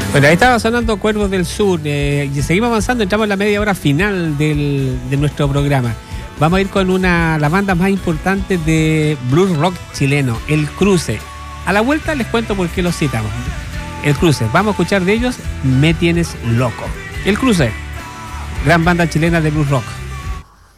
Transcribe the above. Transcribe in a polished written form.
Bueno, ahí estaba sonando Cuervos del Sur y seguimos avanzando, entramos en la media hora final de nuestro programa. Vamos a ir con las bandas más importantes de blues rock chileno, El Cruce. A la vuelta les cuento por qué los citamos. El Cruce, vamos a escuchar de ellos Me Tienes Loco. El Cruce, gran banda chilena de blues rock.